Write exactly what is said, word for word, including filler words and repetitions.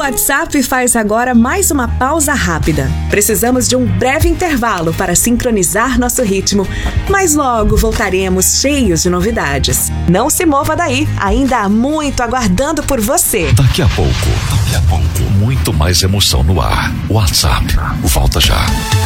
WhatsApp faz agora mais uma pausa rápida. Precisamos de um breve intervalo para sincronizar nosso ritmo, mas logo voltaremos cheios de novidades. Não se mova daí, ainda há muito aguardando por você. Daqui a pouco, daqui a pouco, muito mais emoção no ar. WhatsApp, volta já.